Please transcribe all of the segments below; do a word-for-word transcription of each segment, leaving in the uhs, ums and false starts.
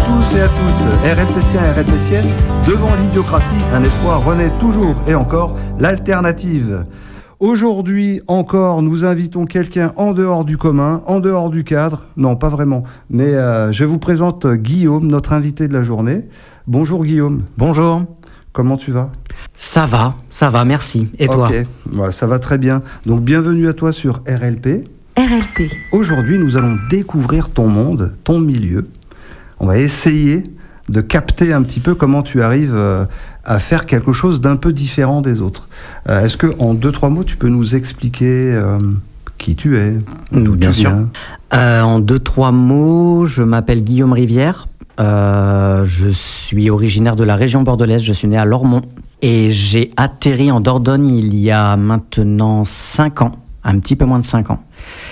tous et à toutes, RLPciens et RLPciennes, devant l'idiocratie, un espoir renaît toujours et encore, l'alternative. Aujourd'hui encore, nous invitons quelqu'un en dehors du commun, en dehors du cadre. Non, pas vraiment, mais euh, je vous présente Guillaume, notre invité de la journée. Bonjour Guillaume. Bonjour. Comment tu vas ? Ça va, ça va, merci. Et toi ? Ok, ouais, ça va très bien. Donc bienvenue à toi sur R L P. R L P. Aujourd'hui, nous allons découvrir ton monde, ton milieu. On va essayer de capter un petit peu comment tu arrives euh, à faire quelque chose d'un peu différent des autres. Euh, est-ce que en deux, trois mots, tu peux nous expliquer euh, qui tu es ? Bien sûr. Euh, en deux, trois mots, je m'appelle Guillaume Rivière. Euh, je suis originaire de la région bordelaise, je suis né à Lormont et j'ai atterri en Dordogne il y a maintenant cinq ans, un petit peu moins de cinq ans.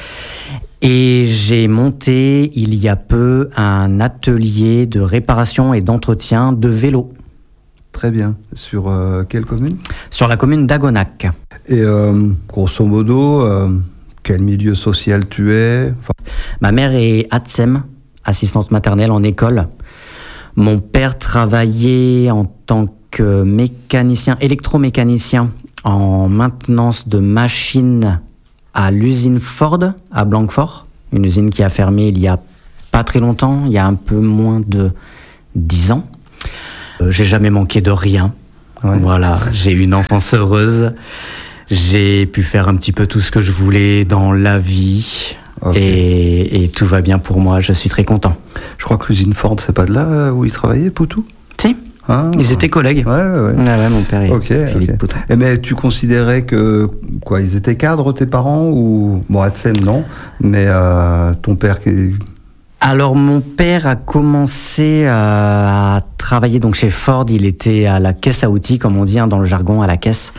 Et j'ai monté il y a peu un atelier de réparation et d'entretien de vélos. Très bien. Sur euh, quelle commune ? Sur la commune d'Agonac. Et euh, grosso modo, euh, quel milieu social tu es ? Enfin... Ma mère est A T S E M, assistante maternelle en école. Mon père travaillait en tant que mécanicien, électromécanicien en maintenance de machines à l'usine Ford à Blanquefort, une usine qui a fermé il y a pas très longtemps, il y a un peu moins de dix ans. Euh, j'ai jamais manqué de rien. Ouais. Voilà, j'ai eu une enfance heureuse. J'ai pu faire un petit peu tout ce que je voulais dans la vie. Okay. Et, et tout va bien pour moi, je suis très content. Je crois que l'usine Ford, c'est pas de là où il travaillait, Poutou ? Si, ah, ils étaient collègues. Ouais, ouais, ouais. Ah ouais, mon père est okay, Philippe okay. Poutou. Et mais tu considérais que, quoi, ils étaient cadres, tes parents ? Ou, bon, A T S E M, non, mais euh, ton père qui... Alors, mon père a commencé à travailler donc, chez Ford, il était à la caisse à outils, comme on dit hein, dans le jargon, à la caisse.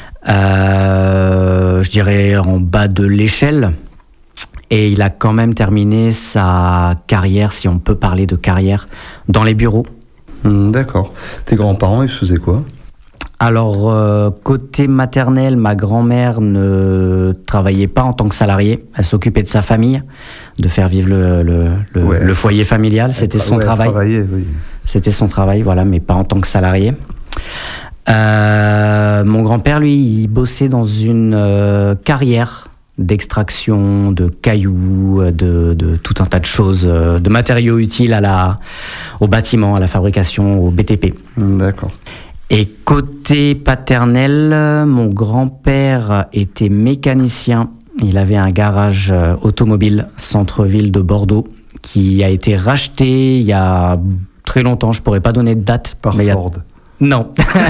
Euh, je dirais en bas de l'échelle. Et il a quand même terminé sa carrière, si on peut parler de carrière, dans les bureaux. Mmh, d'accord. Tes grands-parents, ils faisaient quoi ? Alors, euh, côté maternel, ma grand-mère ne travaillait pas en tant que salariée. Elle s'occupait de sa famille, de faire vivre le, le, le, ouais, le foyer familial. C'était son ouais, travail. Oui. C'était son travail, voilà, mais pas en tant que salarié. Euh, mon grand-père, lui, il bossait dans une euh, carrière d'extraction, de cailloux, de, de tout un tas de choses, de matériaux utiles à la, au bâtiment, à la fabrication, au B T P. D'accord. Et côté paternel, mon grand-père était mécanicien. Il avait un garage automobile, centre-ville de Bordeaux, qui a été racheté il y a très longtemps, je ne pourrais pas donner de date. Par mais Ford. Il y a... Non.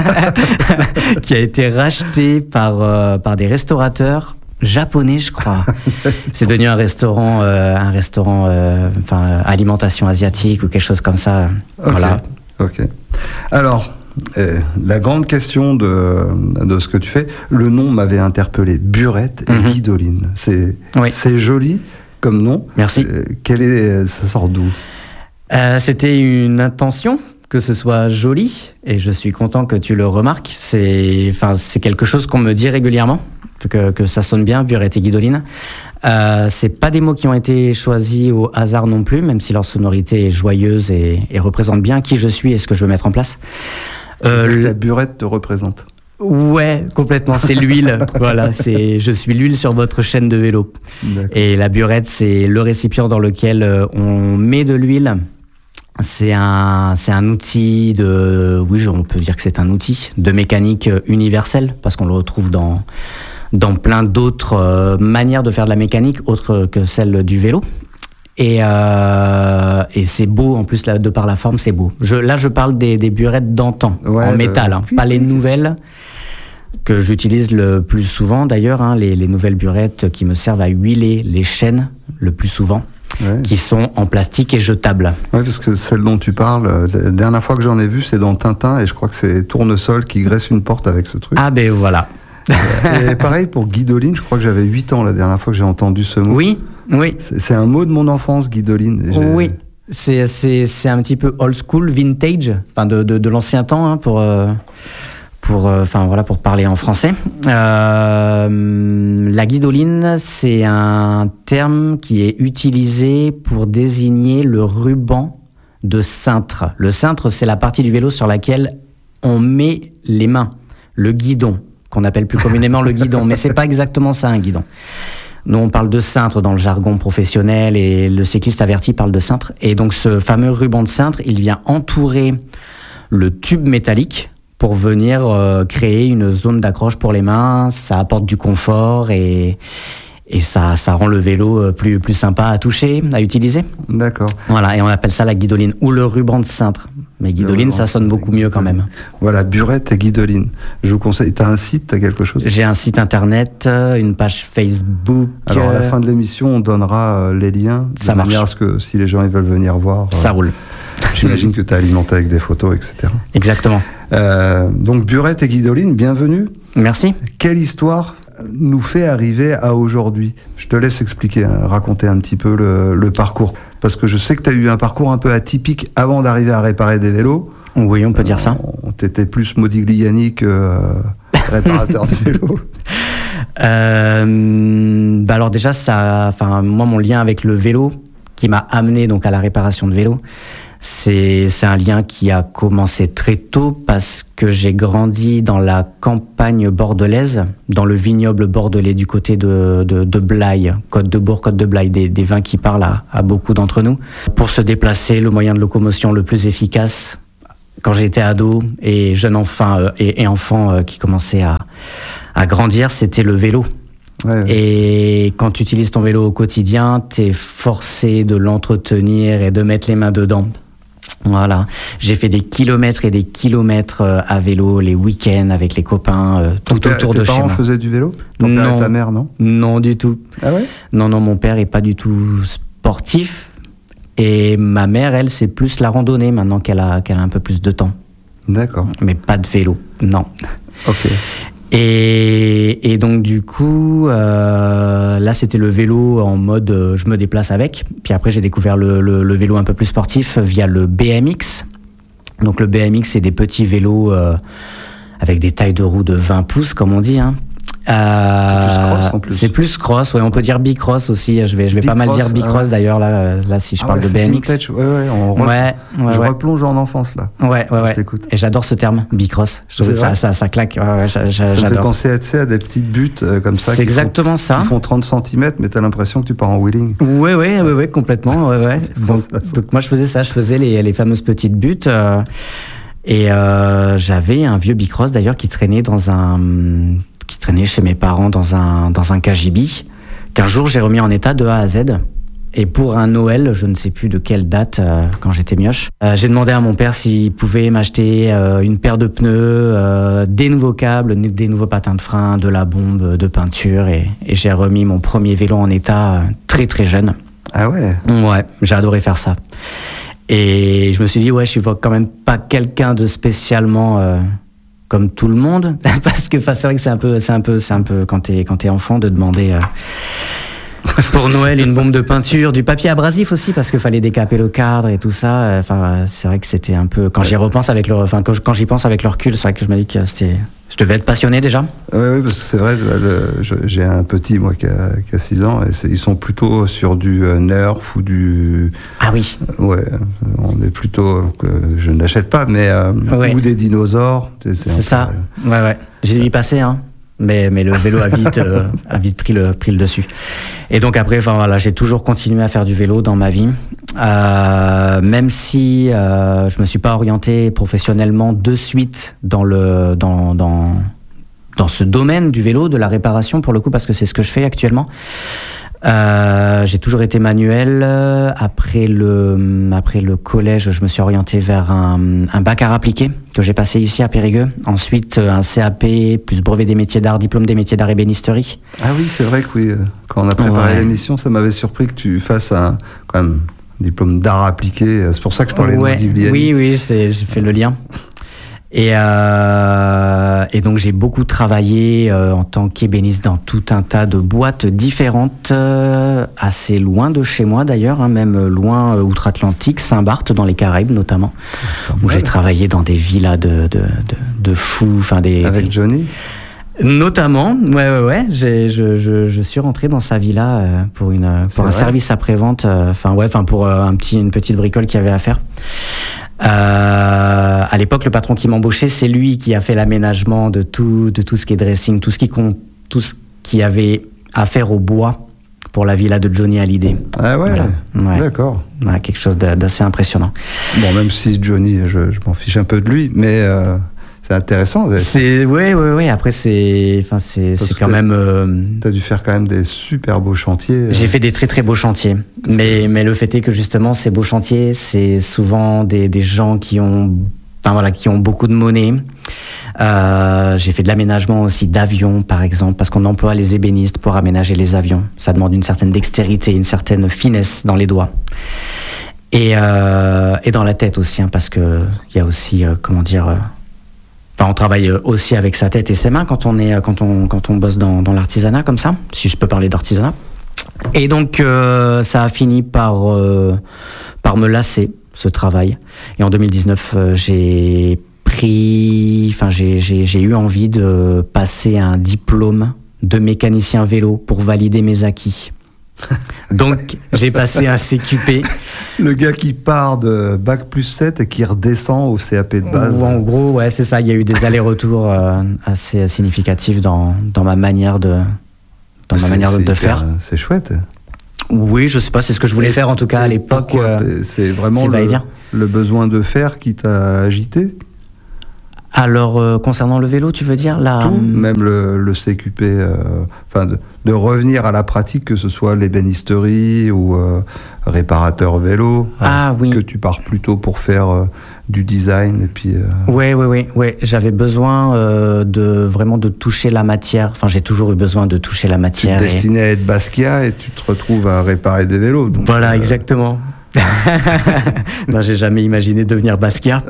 Qui a été racheté par, euh, par des restaurateurs japonais, je crois. C'est devenu un restaurant, euh, un restaurant, euh, enfin, alimentation asiatique ou quelque chose comme ça. Okay. Voilà. Ok. Alors, euh, la grande question de, de ce que tu fais, le nom m'avait interpellé. Burette et mm-hmm. Guidoline. C'est, oui. c'est joli comme nom. Merci. Euh, quel est, ça sort d'où ? euh, C'était une intention que ce soit joli, et je suis content que tu le remarques. C'est, enfin, c'est quelque chose qu'on me dit régulièrement. Que, que ça sonne bien, Burette et Guidoline. Euh, c'est pas des mots qui ont été choisis au hasard non plus, même si leur sonorité est joyeuse et, et représente bien qui je suis et ce que je veux mettre en place. Euh, la burette te représente. Ouais, complètement. C'est l'huile. Voilà, c'est. Je suis l'huile sur votre chaîne de vélo. D'accord. Et la burette, c'est le récipient dans lequel on met de l'huile. C'est un, c'est un outil de, oui, on peut dire que c'est un outil de mécanique universelle parce qu'on le retrouve dans. dans plein d'autres euh, manières de faire de la mécanique autres que celle du vélo. Et, euh, et c'est beau, en plus, là, de par la forme, c'est beau. Je, là, je parle des, des burettes d'antan, ouais, en métal, hein, pas les nouvelles, que j'utilise le plus souvent, d'ailleurs, hein, les, les nouvelles burettes qui me servent à huiler les chaînes, le plus souvent, ouais. Qui sont en plastique et jetables. Oui, parce que celle dont tu parles, la dernière fois que j'en ai vu, c'est dans Tintin, et je crois que c'est Tournesol qui graisse une porte avec ce truc. Ah ben voilà. Et pareil pour Guidoline, je crois que j'avais huit ans la dernière fois que j'ai entendu ce mot. Oui, oui. C'est, c'est un mot de mon enfance, Guidoline. J'ai... Oui, c'est, c'est, c'est un petit peu old school, vintage, enfin de, de, de l'ancien temps, hein, pour, euh, pour, euh, enfin, voilà, pour parler en français. Euh, la guidoline, c'est un terme qui est utilisé pour désigner le ruban de cintre. Le cintre, c'est la partie du vélo sur laquelle on met les mains, le guidon, qu'on appelle plus communément le guidon, mais c'est pas exactement ça un guidon. Nous, on parle de cintre dans le jargon professionnel et le cycliste averti parle de cintre. Et donc, ce fameux ruban de cintre, il vient entourer le tube métallique pour venir euh, créer une zone d'accroche pour les mains. Ça apporte du confort et, et ça, ça rend le vélo plus, plus sympa à toucher, à utiliser. D'accord. Voilà, et on appelle ça la guidoline ou le ruban de cintre. Mais guidoline, ça sonne beaucoup mieux quand même. Voilà, burette et guidoline. Je vous conseille. T'as un site, t'as quelque chose ? J'ai un site internet, une page Facebook. Alors à la fin de l'émission, on donnera les liens. Ça de marche. manière à ce que si les gens ils veulent venir voir. Ça euh, roule. J'imagine que tu as alimenté avec des photos, et cetera. Exactement. Euh, donc burette et guidoline, bienvenue. Merci. Quelle histoire nous fait arriver à aujourd'hui ? Je te laisse expliquer, hein, raconter un petit peu le, le parcours. Parce que je sais que tu as eu un parcours un peu atypique avant d'arriver à réparer des vélos. Oui, on peut euh, dire ça. Tu étais plus Modigliani que euh, réparateur de vélos. Euh, bah alors déjà, ça, enfin moi, mon lien avec le vélo, qui m'a amené donc à la réparation de vélos, c'est, c'est un lien qui a commencé très tôt parce que j'ai grandi dans la campagne bordelaise, dans le vignoble bordelais du côté de, de, de Blaye, Côte de Bourg, Côte de Blaye, des, des vins qui parlent à, à beaucoup d'entre nous. Pour se déplacer, le moyen de locomotion le plus efficace, quand j'étais ado et jeune enfant, euh, et, et enfant euh, qui commençait à, à grandir, c'était le vélo. Ouais, ouais. Et quand tu utilises ton vélo au quotidien, t'es forcé de l'entretenir et de mettre les mains dedans. Voilà, j'ai fait des kilomètres et des kilomètres à vélo les week-ends avec les copains, euh, tout père, autour de chez moi. Tes parents faisaient du vélo ? Ton non, père et ta mère, non ? Non, du tout. Ah ouais ? Non, non, mon père est pas du tout sportif et ma mère, elle, c'est plus la randonnée maintenant qu'elle a, qu'elle a un peu plus de temps. D'accord. Mais pas de vélo, non. Ok. Et, et donc du coup, euh, là c'était le vélo en mode euh, je me déplace avec. Puis après j'ai découvert le, le, le vélo un peu plus sportif via le B M X. Donc le B M X c'est des petits vélos euh, avec des tailles de roues de vingt pouces comme on dit. Hein. Euh, c'est plus cross en plus. C'est plus cross, ouais, on peut dire bicross aussi. Je vais, je vais pas mal dire bicross ah ouais. d'ailleurs là, là si je ah parle ouais, de B M X. Vintage. Ouais, ouais, on re... ouais, ouais, je ouais. replonge en enfance là. Ouais, ouais, ouais. Je t'écoute. Et j'adore ce terme, bicross. Je trouve que ça, ça, ça claque. Ouais, ouais, ça j'adore. me fait penser à, tu sais, à des petites buttes euh, comme ça. C'est exactement font, ça. Qui font trente centimètres, mais t'as l'impression que tu pars en wheeling. Ouais, ouais, ouais, ouais, complètement. Ouais, ouais. donc, donc moi je faisais ça, je faisais les, les fameuses petites buttes. Euh, et euh, j'avais un vieux bicross d'ailleurs qui traînait dans un. qui traînait chez mes parents dans un, dans un K J B, qu'un jour j'ai remis en état de A à Z. Et pour un Noël, je ne sais plus de quelle date, euh, quand j'étais mioche, euh, j'ai demandé à mon père s'il pouvait m'acheter euh, une paire de pneus, euh, des nouveaux câbles, des nouveaux patins de frein, de la bombe, de peinture. Et, et j'ai remis mon premier vélo en état euh, très très jeune. Ah ouais ? Ouais, j'ai adoré faire ça. Et je me suis dit, ouais, je suis quand même pas quelqu'un de spécialement... Euh, comme tout le monde, parce que c'est vrai que c'est un peu, c'est un peu, c'est un peu quand t'es quand t'es enfant de demander euh, pour Noël une bombe de peinture, du papier abrasif aussi parce qu'il fallait décaper le cadre et tout ça. Enfin, euh, c'est vrai que c'était un peu quand j'y repense avec le, enfin quand, quand j'y pense avec le recul, c'est vrai que je me dis que c'était, je devais être passionné déjà. Oui, oui, parce que c'est vrai, le, je, j'ai un petit moi qui a, qui a six ans et c'est, ils sont plutôt sur du euh, Nerf ou du. Ah oui. Euh, ouais, on est plutôt que je n'achète pas, mais euh, ouais. ou des dinosaures. C'est, c'est ça. Peu, ouais, ouais. J'ai dû y passer, hein. Mais, mais le vélo a vite, euh, a vite pris, le, pris le dessus. Et donc après, enfin, voilà, j'ai toujours continué à faire du vélo dans ma vie. Euh, même si euh, je ne me suis pas orienté professionnellement de suite dans, le, dans, dans, dans ce domaine du vélo, de la réparation pour le coup, parce que c'est ce que je fais actuellement. Euh, j'ai toujours été manuel. Après le, après le collège, je me suis orienté vers un, un bac art appliqué que j'ai passé ici à Périgueux. Ensuite, un C A P plus brevet des métiers d'art, diplôme des métiers d'art et bénisterie. Ah oui, c'est vrai que oui. Quand on a préparé ouais. l'émission, ça m'avait surpris que tu fasses un quand même diplôme d'art appliqué. C'est pour ça que je parlais ouais. de Modigliani. Oui, oui, c'est, j'ai fait le lien. Et, euh, et donc j'ai beaucoup travaillé euh, en tant qu'ébéniste dans tout un tas de boîtes différentes, euh, assez loin de chez moi d'ailleurs, hein, même loin euh, outre-Atlantique, Saint-Barth dans les Caraïbes notamment, où j'ai travaillé dans des villas de, de, de, de fous. Des, Avec Johnny ? Notamment, ouais, ouais, ouais. J'ai, je, je, je suis rentré dans sa villa euh, pour une, pour un vrai service après-vente. Enfin, euh, ouais, enfin pour euh, un petit, une petite bricole qu'il y avait à faire. Euh, à l'époque, le patron qui m'embauchait, c'est lui qui a fait l'aménagement de tout, de tout ce qui est dressing, tout ce qui compte, tout ce qui avait à faire au bois pour la villa de Johnny Hallyday. Ah ouais, voilà. Ouais. D'accord. Ouais, quelque chose d'assez impressionnant. Bon, même si Johnny, je, je m'en fiche un peu de lui, mais euh, c'est intéressant. C'est ouais, ouais, ouais. Après, c'est, enfin, c'est, c'est quand même. Euh... T'as dû faire quand même des super beaux chantiers. J'ai fait des très très beaux chantiers, Parce mais que... mais le fait est que justement ces beaux chantiers, c'est souvent des des gens qui ont, enfin voilà, qui ont beaucoup de monnaie. Euh, j'ai fait de l'aménagement aussi d'avions, par exemple, parce qu'on emploie les ébénistes pour aménager les avions. Ça demande une certaine dextérité, une certaine finesse dans les doigts. Et, euh, et dans la tête aussi, hein, parce que il y a aussi, euh, comment dire, euh, enfin, on travaille aussi avec sa tête et ses mains quand on est, quand on, quand on bosse dans, dans l'artisanat comme ça, si je peux parler d'artisanat. Et donc, euh, ça a fini par, euh, par me lasser, ce travail. Et en deux mille dix-neuf, euh, j'ai pris, enfin, j'ai, j'ai, j'ai eu envie de passer un diplôme de mécanicien vélo pour valider mes acquis. Donc, j'ai passé un C Q P. Le gars qui part de bac plus sept et qui redescend au C A P de base. En gros, ouais, c'est ça. Il y a eu des allers-retours euh, assez significatifs dans, dans ma manière de, dans ma manière de, de faire. Euh, c'est chouette. Oui, je sais pas, c'est ce que je voulais et, faire en tout cas à l'époque. Euh, c'est vraiment c'est le, le besoin de faire qui t'a agité? Alors, euh, concernant le vélo, tu veux dire là, Tout, même le, le C Q P, enfin euh, de, de revenir à la pratique, que ce soit l'ébénisterie ou euh, réparateur vélo, ah, euh, oui. que tu pars plutôt pour faire euh, du design et puis. Euh... Oui, oui, oui, oui. J'avais besoin euh, de vraiment de toucher la matière. Enfin, j'ai toujours eu besoin de toucher la matière. Tu es destiné et... à être Basquiat et tu te retrouves à réparer des vélos. Donc, voilà, euh... exactement. Non, j'ai jamais imaginé devenir Basquiat.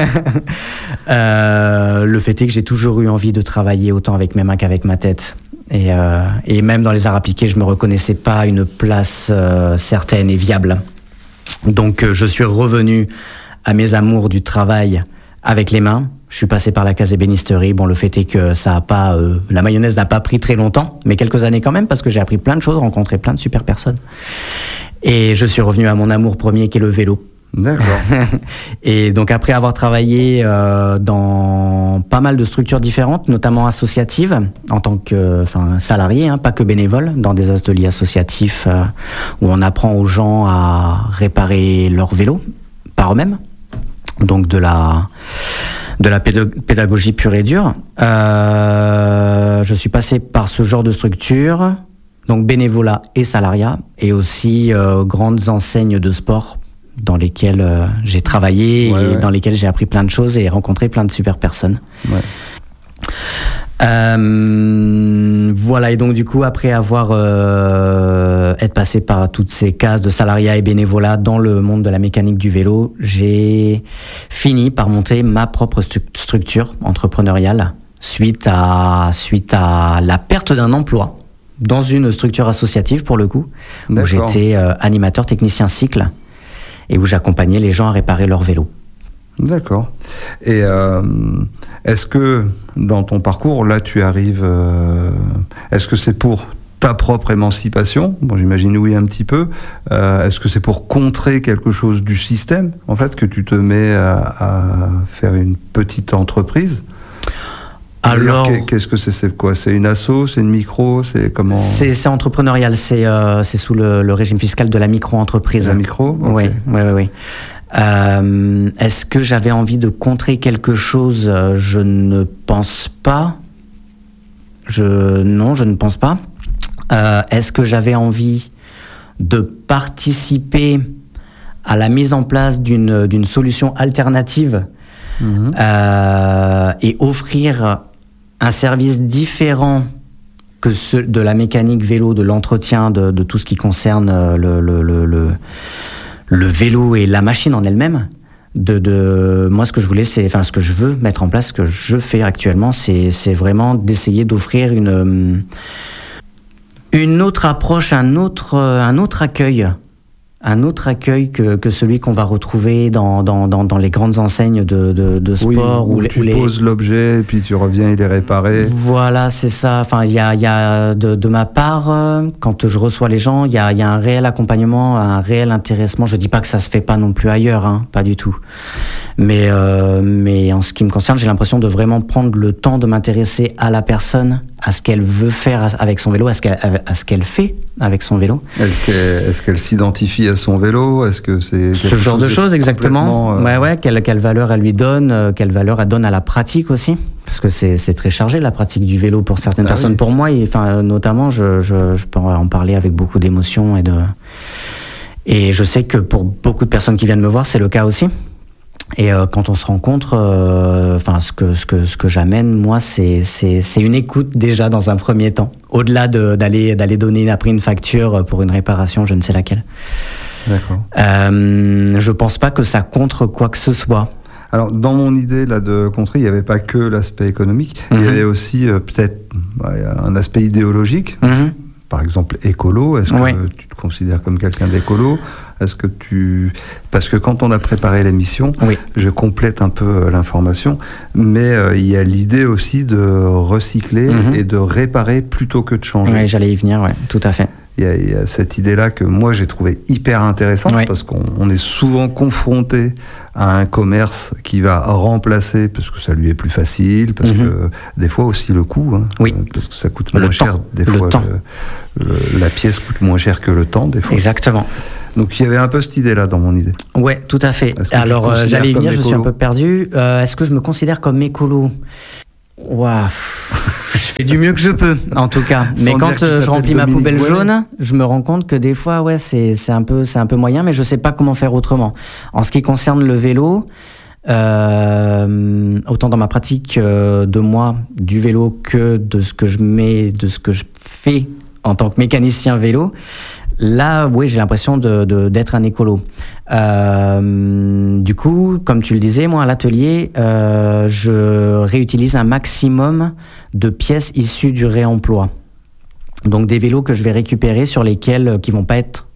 euh, le fait est que j'ai toujours eu envie de travailler autant avec mes mains qu'avec ma tête. Et, euh, et même dans les arts appliqués, je me reconnaissais pas une place euh, certaine et viable. Donc, euh, je suis revenu à mes amours du travail avec les mains. Je suis passé par la case ébénisterie. Bon, le fait est que ça a pas, euh, la mayonnaise n'a pas pris très longtemps, mais quelques années quand même, parce que j'ai appris plein de choses, rencontré plein de super personnes. Et je suis revenu à mon amour premier qui est le vélo. D'accord. Et donc après avoir travaillé euh, dans pas mal de structures différentes, notamment associatives, en tant que enfin, salarié, hein, pas que bénévole, dans des ateliers associatifs euh, où on apprend aux gens à réparer leur vélo par eux-mêmes, donc de la, de la pédagogie pure et dure. Euh, je suis passé par ce genre de structure. Donc bénévolat et salariat, et aussi euh, grandes enseignes de sport dans lesquelles euh, j'ai travaillé ouais, et ouais. dans lesquelles j'ai appris plein de choses et rencontré plein de super personnes. Ouais. Euh, voilà, et donc du coup, après avoir euh, être passé par toutes ces cases de salariat et bénévolat dans le monde de la mécanique du vélo, j'ai fini par monter ma propre stu- structure entrepreneuriale suite à, suite à la perte d'un emploi. Dans une structure associative, pour le coup, D'accord. où j'étais euh, animateur technicien cycle et où j'accompagnais les gens à réparer leur vélo. D'accord. Et euh, est-ce que dans ton parcours, là, tu arrives... Euh, est-ce que c'est pour ta propre émancipation? Bon, j'imagine oui un petit peu. Euh, est-ce que c'est pour contrer quelque chose du système, en fait, que tu te mets à, à faire une petite entreprise? Alors, qu'est-ce que c'est, c'est quoi? C'est une asso, c'est une micro, c'est comment? C'est, c'est entrepreneurial, c'est, euh, c'est sous le, le régime fiscal de la micro-entreprise. La micro, okay. Oui, oui, oui. oui. Euh, est-ce que j'avais envie de contrer quelque chose? Je ne pense pas. Je, non, je ne pense pas. Euh, est-ce que j'avais envie de participer à la mise en place d'une, d'une solution alternative mmh. euh, et offrir un service différent que ceux de la mécanique vélo, de l'entretien, de, de tout ce qui concerne le, le, le, le, le vélo et la machine en elle-même. De, de, moi, ce que je voulais, c'est, enfin, ce que je veux mettre en place, ce que je fais actuellement, c'est, c'est vraiment d'essayer d'offrir une, une autre approche, un autre, un autre accueil un autre accueil que, que celui qu'on va retrouver dans, dans, dans, dans les grandes enseignes de, de, de sport. Oui, où, où les, tu où les... poses l'objet et puis tu reviens, il est réparé. Voilà, c'est ça. Enfin, il y a, y a de, de ma part, euh, quand je reçois les gens, il y a, y a un réel accompagnement, un réel intéressement. Je dis pas que ça se fait pas non plus ailleurs, hein, pas du tout. Mais, euh, mais en ce qui me concerne, j'ai l'impression de vraiment prendre le temps de m'intéresser à la personne, à ce qu'elle veut faire avec son vélo, à ce qu'elle, à ce qu'elle fait avec son vélo. Est-ce qu'elle s'identifie à son vélo? Est-ce que c'est ce genre de choses, exactement. Euh... Ouais, ouais. Quelle, quelle valeur elle lui donne, euh, quelle valeur elle donne à la pratique aussi, parce que c'est, c'est très chargé la pratique du vélo pour certaines ah, personnes. Oui. Pour moi, et, enfin, notamment, je, je, je peux en parler avec beaucoup d'émotion et de. Et je sais que pour beaucoup de personnes qui viennent me voir, c'est le cas aussi. Et euh, quand on se rencontre, enfin euh, ce que ce que ce que j'amène moi, c'est c'est c'est une écoute déjà dans un premier temps, au-delà de, d'aller d'aller donner après une facture pour une réparation, je ne sais laquelle. D'accord. Euh, je pense pas que ça contre quoi que ce soit. Alors, dans mon idée là de contrer, il n'y avait pas que l'aspect économique, mm-hmm. il y avait aussi euh, peut-être bah, un aspect idéologique. Mm-hmm. Par exemple, écolo, est-ce que oui. tu te considères comme quelqu'un d'écolo? Est-ce que tu... Parce que quand on a préparé l'émission, oui. je complète un peu l'information, mais euh, il y a l'idée aussi de recycler mm-hmm. et de réparer plutôt que de changer. Oui, j'allais y venir, ouais, tout à fait. Il y, a, il y a cette idée-là que moi j'ai trouvé hyper intéressante oui. parce qu'on on est souvent confronté à un commerce qui va remplacer parce que ça lui est plus facile, parce mm-hmm. que des fois aussi le coût, hein, oui. parce que ça coûte moins le cher. Temps. Des le fois, temps. Le, le, la pièce coûte moins cher que le temps, des fois. Exactement. Donc il y avait un peu cette idée-là dans mon idée. Ouais, tout à fait. Alors euh, j'allais y venir, je suis un peu perdu. Euh, est-ce que je me considère comme écolo? Waouh. Je fais du mieux que je peux, en tout cas. Mais quand euh, je remplis ma poubelle Ouellet. jaune, je me rends compte que des fois, ouais, c'est, c'est, un peu, c'est un peu moyen, mais je sais pas comment faire autrement. En ce qui concerne le vélo, euh, autant dans ma pratique euh, de moi, du vélo, que de ce que je mets, de ce que je fais en tant que mécanicien vélo, là, oui, j'ai l'impression de, de, d'être un écolo. Euh, du coup, comme tu le disais, moi, à l'atelier, euh, je réutilise un maximum de pièces issues du réemploi. Donc, des vélos que je vais récupérer sur lesquels, qui vont pas être,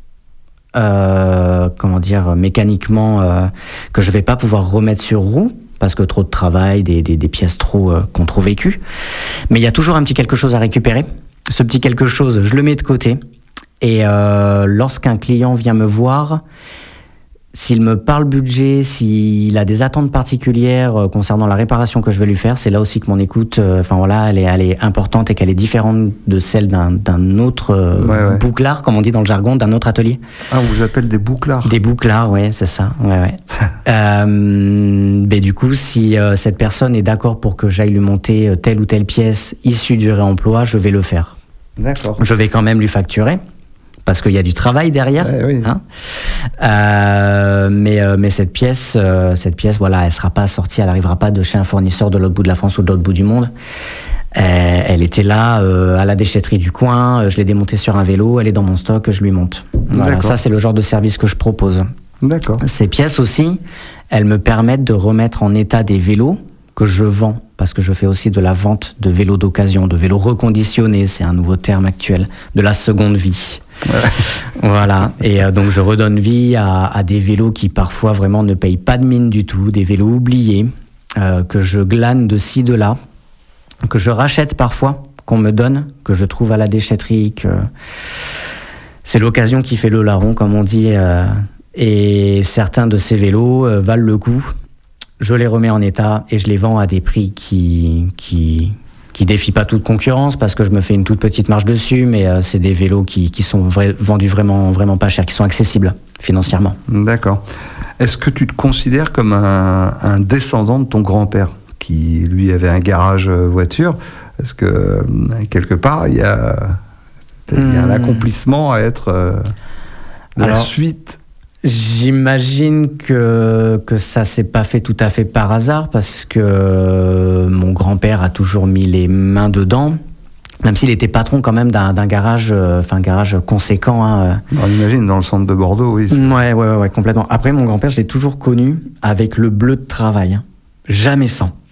euh, comment dire, mécaniquement, euh, que je vais pas pouvoir remettre sur roue, parce que trop de travail, des, des, des pièces trop, euh, qui ont trop vécu. Mais il y a toujours un petit quelque chose à récupérer. Ce petit quelque chose, je le mets de côté. Et euh, lorsqu'un client vient me voir, s'il me parle budget, s'il a des attentes particulières euh, concernant la réparation que je vais lui faire, c'est là aussi que mon écoute, enfin euh, voilà, elle est, elle est importante et qu'elle est différente de celle d'un, d'un autre euh, ouais, ouais. bouclard, comme on dit dans le jargon, d'un autre atelier. Ah, on vous appelle des bouclards? Des bouclards, ouais, c'est ça. Ouais, ouais. euh, mais du coup, si euh, cette personne est d'accord pour que j'aille lui monter telle ou telle pièce issue du réemploi, je vais le faire. D'accord. Je vais quand même lui facturer. Parce qu'il y a du travail derrière, eh oui. hein. euh, mais euh, mais cette pièce, euh, cette pièce, voilà, elle sera pas sortie, elle arrivera pas de chez un fournisseur de l'autre bout de la France ou de l'autre bout du monde. Euh, elle était là euh, à la déchetterie du coin. Je l'ai démontée sur un vélo, elle est dans mon stock, je lui monte. Voilà, ça c'est le genre de service que je propose. D'accord. Ces pièces aussi, elles me permettent de remettre en état des vélos que je vends, parce que je fais aussi de la vente de vélos d'occasion, de vélos reconditionnés, c'est un nouveau terme actuel, de la seconde vie. Ouais. Voilà, et euh, donc je redonne vie à, à des vélos qui parfois vraiment ne payent pas de mine du tout, des vélos oubliés, euh, que je glane de ci, de là, que je rachète parfois, qu'on me donne, que je trouve à la déchetterie, que c'est l'occasion qui fait le larron, comme on dit, euh, et certains de ces vélos euh, valent le coup. Je les remets en état et je les vends à des prix qui... qui qui défient pas toute concurrence parce que je me fais une toute petite marge dessus, mais euh, c'est des vélos qui, qui sont vra- vendus vraiment, vraiment pas cher, qui sont accessibles financièrement. D'accord. Est-ce que tu te considères comme un, un descendant de ton grand-père qui, lui, avait un garage voiture? Est-ce que, euh, quelque part, il y a, il y a un accomplissement à être euh, la Alors, suite? J'imagine que, que ça s'est pas fait tout à fait par hasard parce que mon grand-père a toujours mis les mains dedans, même s'il était patron quand même d'un, d'un garage, enfin un garage conséquent. Hein. On imagine dans le centre de Bordeaux, oui. Ouais, ouais, ouais, ouais, complètement. Après, mon grand-père, je l'ai toujours connu avec le bleu de travail, hein. Jamais sans.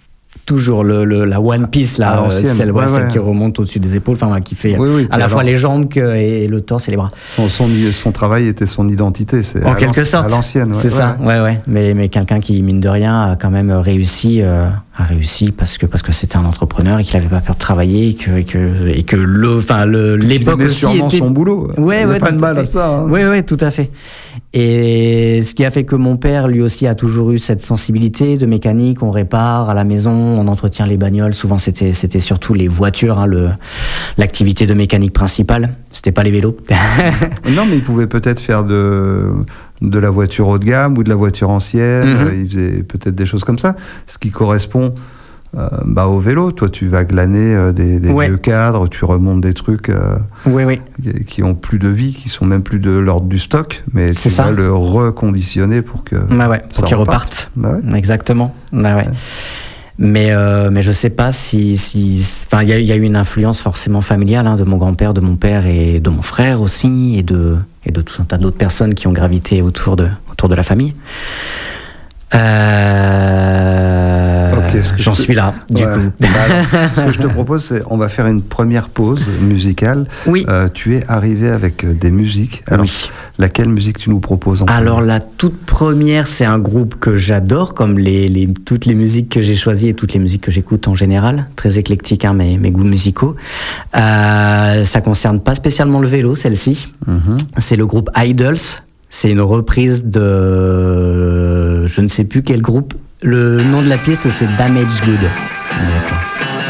toujours le, le, la One Piece, là, euh, celle, ouais, ouais, celle ouais. qui remonte au-dessus des épaules, enfin, qui fait oui, oui, à la alors, fois les jambes que, et le torse et les bras. Son, son, son travail était son identité, c'est en quelque sorte. À l'ancienne, ouais, c'est ouais, ça, ouais, ouais. ouais. Mais, mais quelqu'un qui, mine de rien, a quand même réussi, euh, a réussi parce que parce que c'était un entrepreneur et qu'il n'avait pas peur de travailler et que et que et que le, enfin le, l'époque il aussi sûrement était... son boulot. Ouais, il n'y ouais, a pas de mal à, à ça. Hein. Oui, oui, tout à fait. Et ce qui a fait que mon père, lui aussi, a toujours eu cette sensibilité de mécanique. On répare à la maison, on entretient les bagnoles. Souvent, c'était, c'était surtout les voitures, hein, le, l'activité de mécanique principale. C'était pas les vélos. Non, mais il pouvait peut-être faire de, de la voiture haut de gamme ou de la voiture ancienne. Mm-hmm. Il faisait peut-être des choses comme ça. Ce qui correspond euh, bah, au vélo. Toi, tu vas glaner euh, des, des ouais. vieux cadres, tu remontes des trucs euh, oui, oui. qui, qui ont plus de vie, qui sont même plus de l'ordre du stock, mais c'est tu ça. vas le reconditionner pour que bah ouais, pour qu'il reparte. Bah ouais. Exactement. Bah ouais. Ouais. Mais, euh, mais je sais pas si... si enfin, il y, y a eu une influence forcément familiale hein, de mon grand-père, de mon père et de mon frère aussi, et de, et de tout un tas d'autres personnes qui ont gravité autour de, autour de la famille. Euh... Okay, J'en suis là, du ouais. coup. Bah alors, ce, ce que je te propose, c'est on va faire une première pause musicale. Oui. Euh, tu es arrivé avec des musiques. Alors, oui. Laquelle musique tu nous proposes en Alors, premier ? la toute première, c'est un groupe que j'adore, comme les, les, toutes les musiques que j'ai choisies et toutes les musiques que j'écoute en général. Très éclectique, hein, mes, mes goûts musicaux. Euh, ça concerne pas spécialement le vélo, celle-ci. Mm-hmm. C'est le groupe Idols. C'est une reprise de... Je ne sais plus quel groupe. Le nom de la piste, c'est Damaged Good. D'accord.